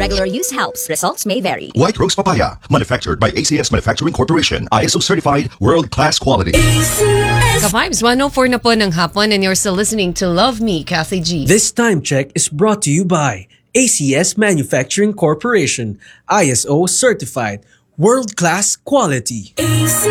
Regular use helps. Results may vary. White Rose Papaya, manufactured by ACS Manufacturing Corporation, ISO certified, world-class quality. Ka-Vibes 104 na po ng hapon and you're still listening to Love Me, Kathy G. This time check is brought to you by ACS Manufacturing Corporation, ISO certified, world-class quality.